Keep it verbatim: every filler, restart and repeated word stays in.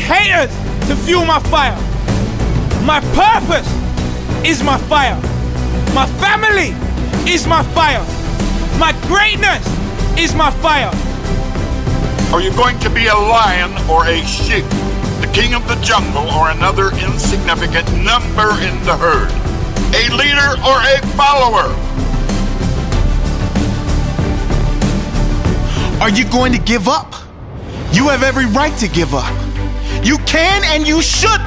haters to fuel my fire. My purpose is my fire. My family is my fire. My greatness is my fire. Are you going to be a lion or a sheep? The king of the jungle or another insignificant number in the herd? A leader or a follower? Are you going to give up? You have every right to give up. You can and you should